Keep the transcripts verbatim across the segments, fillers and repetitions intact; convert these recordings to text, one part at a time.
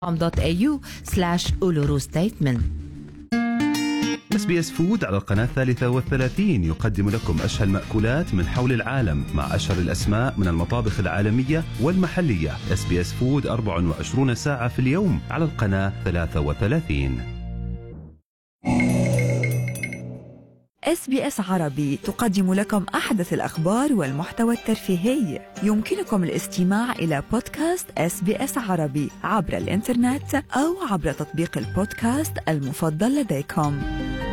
دوت إيه يو سلاش أولورو ستيتمنت. اس بي اس فود على القناة الثالثة والثلاثين يقدم لكم أشهى المأكولات من حول العالم مع أشهر الأسماء من المطابخ العالمية والمحلية. اس بي اس فود أربعة وعشرين ساعة في اليوم على القناة ثلاثة وثلاثين. إس بي إس عربي تقدم لكم أحدث الأخبار والمحتوى الترفيهي. يمكنكم الاستماع إلى بودكاست إس بي إس عربي عبر الإنترنت أو عبر تطبيق البودكاست المفضل لديكم.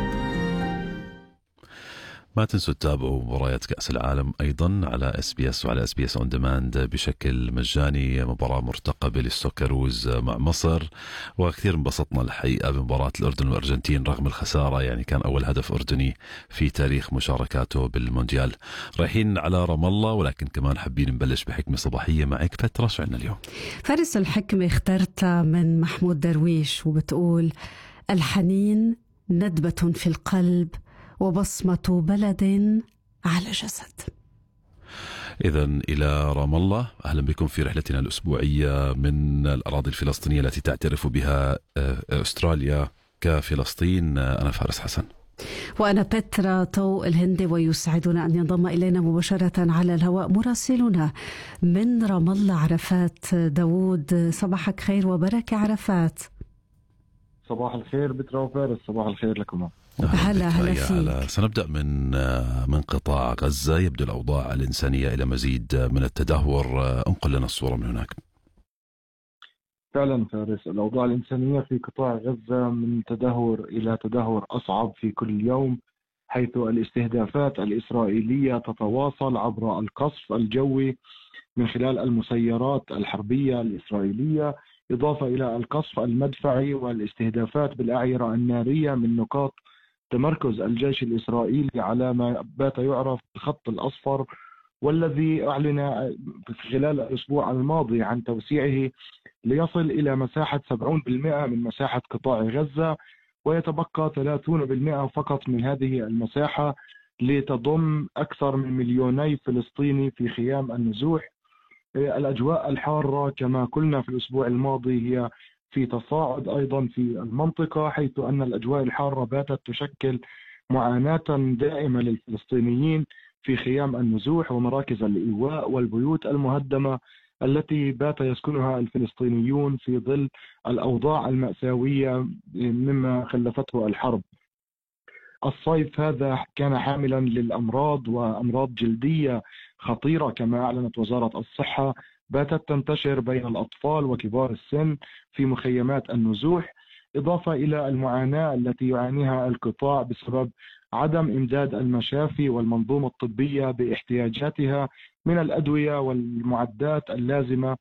ما تنسوا تتابعوا مباريات كأس العالم أيضا على اس بي اس وعلى اس بي اس اون ديماند بشكل مجاني. مباراة مرتقبة للسوكروز مع مصر، وكثير انبسطنا الحقيقة بمباراة الأردن والأرجنتين رغم الخسارة، يعني كان أول هدف أردني في تاريخ مشاركاته بالمونديال. رايحين على رام الله، ولكن كمان حابين نبلش بحكمة صباحية معك فترة. شو عنا اليوم؟ فارس الحكمة اخترتها من محمود درويش وبتقول: الحنين ندبة في القلب وبصمة بلد على جسد. إذن إلى رام الله، أهلا بكم في رحلتنا الأسبوعية من الأراضي الفلسطينية التي تعترف بها أستراليا كفلسطين. أنا فارس حسن. وأنا بترا طوق الهندي، ويسعدنا أن ينضم إلينا مباشرة على الهواء مراسلنا من رام الله عرفات داود. صباحك خير وبركة عرفات. صباح الخير بترا وفارس، صباح الخير لكم. هلا هلا فيك. سنبدأ من من قطاع غزة. يبدو الأوضاع الإنسانية إلى مزيد من التدهور، انقل لنا الصورة من هناك. فعلا فارس، الأوضاع الإنسانية في قطاع غزة من تدهور إلى تدهور أصعب في كل يوم، حيث الاستهدافات الإسرائيلية تتواصل عبر القصف الجوي من خلال المسيرات الحربية الإسرائيلية، إضافة إلى القصف المدفعي والاستهدافات بالأعيرة النارية من نقاط تمركز الجيش الإسرائيلي على ما بات يعرف بالخط الأصفر، والذي أعلن خلال الأسبوع الماضي عن توسيعه ليصل إلى مساحة سبعين بالمئة من مساحة قطاع غزة، ويتبقى ثلاثين بالمئة فقط من هذه المساحة لتضم أكثر من مليوني فلسطيني في خيام النزوح. الأجواء الحارة كما قلنا في الأسبوع الماضي هي في تصاعد أيضا في المنطقة، حيث أن الأجواء الحارة باتت تشكل معاناة دائمة للفلسطينيين في خيام النزوح ومراكز الإيواء والبيوت المهدمة التي بات يسكنها الفلسطينيون في ظل الأوضاع المأساوية مما خلفته الحرب. الصيف هذا كان حاملا للأمراض وأمراض جلدية خطيرة كما أعلنت وزارة الصحة، باتت تنتشر بين الأطفال وكبار السن في مخيمات النزوح، إضافة إلى المعاناة التي يعانيها القطاع بسبب عدم إمداد المشافي والمنظومة الطبية باحتياجاتها من الأدوية والمعدات اللازمة.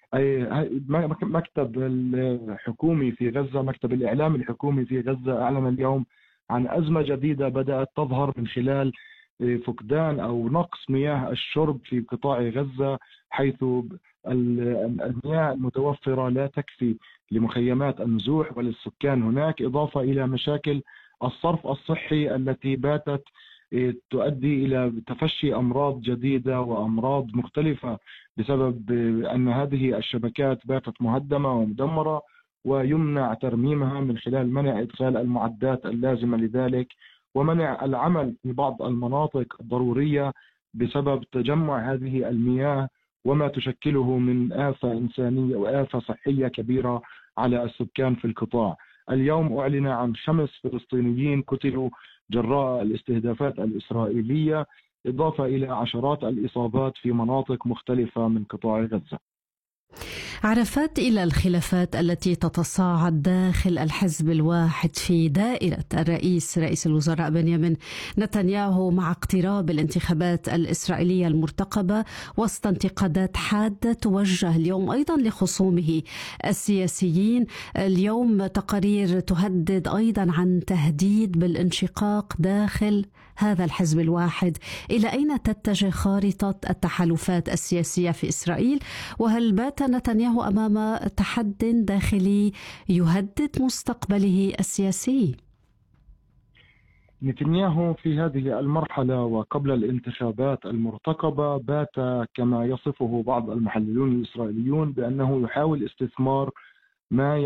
مكتب الحكومي في غزة، مكتب الإعلام الحكومي في غزة أعلن اليوم عن أزمة جديدة بدأت تظهر من خلال فقدان أو نقص مياه الشرب في قطاع غزة، حيث المياه المتوفرة لا تكفي لمخيمات النزوح وللسكان هناك، إضافة إلى مشاكل الصرف الصحي التي باتت تؤدي إلى تفشي أمراض جديدة وأمراض مختلفة بسبب أن هذه الشبكات باتت مهدمة ومدمرة، ويمنع ترميمها من خلال منع إدخال المعدات اللازمة لذلك ومنع العمل في بعض المناطق الضرورية بسبب تجمع هذه المياه وما تشكله من آفة إنسانية وآفة صحية كبيرة على السكان في القطاع. اليوم أعلن عن خمس فلسطينيين قتلوا جراء الاستهدافات الإسرائيلية، إضافة إلى عشرات الإصابات في مناطق مختلفة من قطاع غزة. عرفات إلى الخلافات التي تتصاعد داخل الحزب الواحد في دائرة الرئيس رئيس الوزراء بنيامين نتنياهو مع اقتراب الانتخابات الإسرائيلية المرتقبة، وسط انتقادات حادة توجه اليوم أيضا لخصومه السياسيين. اليوم تقارير تهدد أيضا عن تهديد بالانشقاق داخل هذا الحزب الواحد. إلى أين تتجه خارطة التحالفات السياسية في إسرائيل؟ وهل بات نتنياهو أمام تحد داخلي يهدد مستقبله السياسي؟ نتنياهو في هذه المرحلة وقبل الانتخابات المرتقبة بات كما يصفه بعض المحللون الإسرائيليون بأنه يحاول استثمار ما